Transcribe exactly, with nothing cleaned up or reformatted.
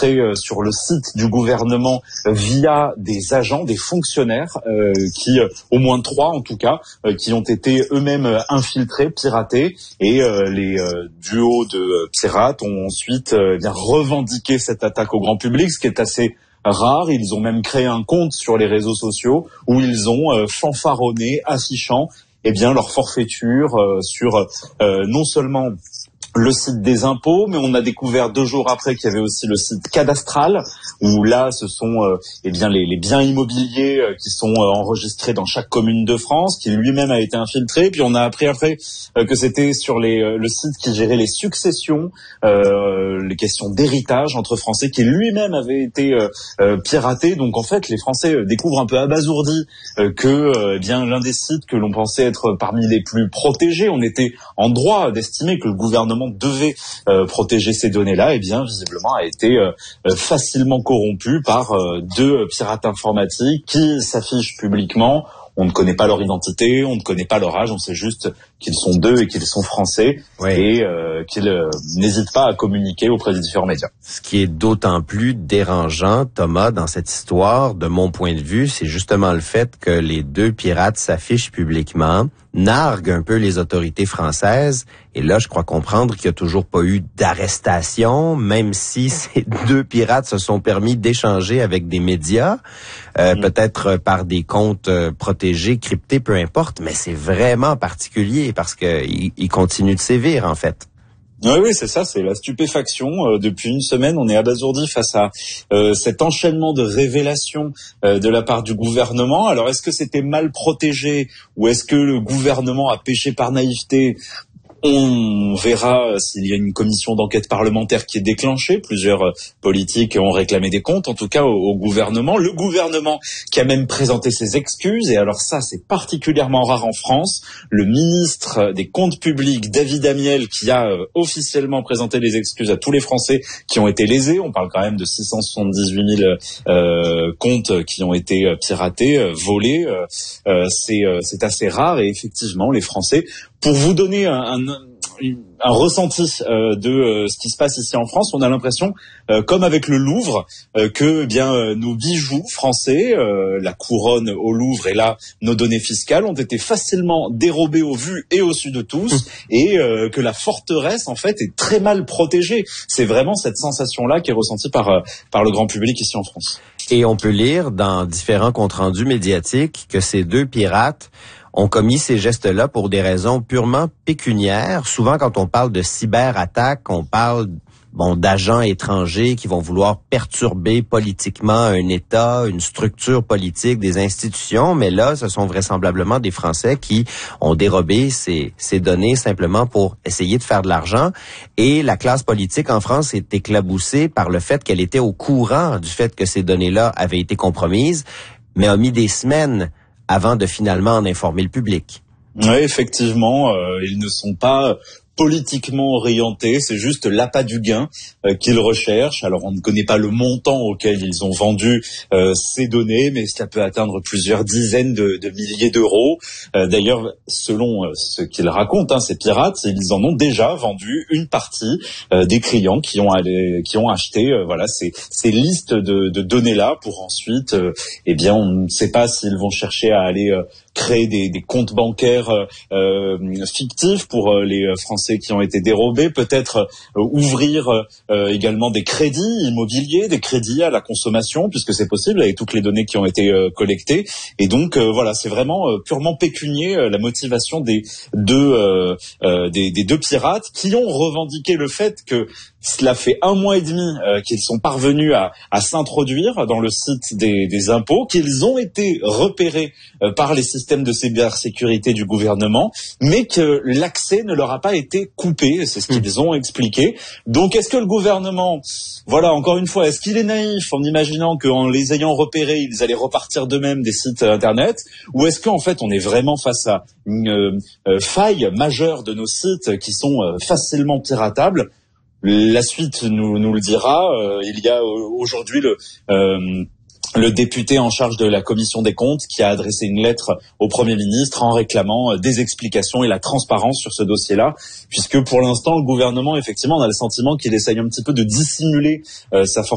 infiltrés euh, sur le site du gouvernement via des agents, des fonctionnaires, euh, qui, euh, au moins trois en tout cas, euh, qui ont été eux-mêmes euh, infiltrés, piratés, et euh, les euh, duos de euh, pirates ont ensuite euh, bien revendiqué cette attaque au grand public, ce qui est assez rare. Ils ont même créé un compte sur les réseaux sociaux où ils ont euh, fanfaronné, affichant eh bien leur forfaiture euh, sur euh, non seulement le site des impôts, mais on a découvert deux jours après qu'il y avait aussi le site cadastral, où là, ce sont euh, eh bien les, les biens immobiliers euh, qui sont euh, enregistrés dans chaque commune de France, qui lui-même a été infiltré. Puis on a appris après euh, que c'était sur les, euh, le site qui gérait les successions, euh, les questions d'héritage entre Français, qui lui-même avait été euh, euh, piraté. Donc en fait, les Français euh, découvrent un peu abasourdis euh, que euh, eh bien l'un des sites que l'on pensait être parmi les plus protégés, on était en droit d'estimer que le gouvernement devait euh, protéger ces données-là, et bien visiblement a été euh, facilement corrompu par euh, deux pirates informatiques qui s'affichent publiquement. On ne connaît pas leur identité, on ne connaît pas leur âge, on sait juste qu'ils sont deux et qu'ils sont français, oui. et euh, qu'ils euh, n'hésitent pas à communiquer auprès des différents médias. Ce qui est d'autant plus dérangeant, Thomas, dans cette histoire, de mon point de vue, c'est justement le fait que les deux pirates s'affichent publiquement, narguent un peu les autorités françaises, et là, je crois comprendre qu'il n'y a toujours pas eu d'arrestation, même si ces deux pirates se sont permis d'échanger avec des médias, euh, mmh. peut-être par des comptes euh, protégés, cryptés, peu importe, mais c'est vraiment particulier parce que ils, ils continuent de sévir, en fait. Oui, oui, c'est ça, c'est la stupéfaction. Euh, depuis une semaine, on est abasourdi face à euh, cet enchaînement de révélations euh, de la part du gouvernement. Alors, est-ce que c'était mal protégé ou est-ce que le gouvernement a péché par naïveté ? On verra s'il y a une commission d'enquête parlementaire qui est déclenchée. Plusieurs politiques ont réclamé des comptes, en tout cas au, au gouvernement. Le gouvernement qui a même présenté ses excuses. Et alors ça, c'est particulièrement rare en France. Le ministre des Comptes publics, David Amiel, qui a euh, officiellement présenté les excuses à tous les Français qui ont été lésés. On parle quand même de six cent soixante-dix-huit mille euh, comptes qui ont été euh, piratés, euh, volés. Euh, c'est, euh, c'est assez rare. Et effectivement, les Français... Pour vous donner un, un, un ressenti euh, de euh, ce qui se passe ici en France, on a l'impression, euh, comme avec le Louvre, euh, que eh bien euh, nos bijoux français, euh, la couronne au Louvre et là nos données fiscales ont été facilement dérobées au vu et au su de tous, et euh, que la forteresse en fait est très mal protégée. C'est vraiment cette sensation-là qui est ressentie par euh, par le grand public ici en France. Et on peut lire dans différents comptes rendus médiatiques que ces deux pirates ont commis ces gestes-là pour des raisons purement pécuniaires. Souvent, quand on parle de cyberattaques, on parle bon d'agents étrangers qui vont vouloir perturber politiquement un État, une structure politique, des institutions. Mais là, ce sont vraisemblablement des Français qui ont dérobé ces, ces données simplement pour essayer de faire de l'argent. Et la classe politique en France est éclaboussée par le fait qu'elle était au courant du fait que ces données-là avaient été compromises, mais a mis des semaines avant de finalement en informer le public. Oui, effectivement, euh, ils ne sont pas politiquement orientés, c'est juste l'appât du gain euh, qu'ils recherchent. Alors on ne connaît pas le montant auquel ils ont vendu euh, ces données, mais ça peut atteindre plusieurs dizaines de, de milliers d'euros. Euh, d'ailleurs, selon euh, ce qu'ils racontent, hein, ces pirates, ils en ont déjà vendu une partie euh, des clients qui ont allé, qui ont acheté euh, voilà ces, ces listes de, de données-là pour ensuite, euh, eh bien, on ne sait pas s'ils vont chercher à aller euh, créer des, des comptes bancaires euh, fictifs pour euh, les Français qui ont été dérobés, peut-être euh, ouvrir euh, également des crédits immobiliers, des crédits à la consommation, puisque c'est possible avec toutes les données qui ont été euh, collectées. Et donc euh, voilà, c'est vraiment euh, purement pécunier euh, la motivation des deux euh, euh, des, des deux pirates qui ont revendiqué le fait que cela fait un mois et demi euh, qu'ils sont parvenus à, à s'introduire dans le site des, des impôts, qu'ils ont été repérés euh, par les systèmes de cybersécurité du gouvernement, mais que l'accès ne leur a pas été coupé. C'est ce qu'ils ont expliqué. Donc, est-ce que le gouvernement, voilà, encore une fois, est-ce qu'il est naïf en imaginant qu'en les ayant repérés, ils allaient repartir d'eux-mêmes des sites Internet, ou est-ce qu'en fait, on est vraiment face à une euh, faille majeure de nos sites qui sont euh, facilement piratables? La suite nous, nous le dira. Euh, il y a aujourd'hui le, euh, le député en charge de la commission des comptes qui a adressé une lettre au Premier ministre en réclamant des explications et la transparence sur ce dossier-là, puisque pour l'instant, le gouvernement, effectivement, on a le sentiment qu'il essaye un petit peu de dissimuler euh, sa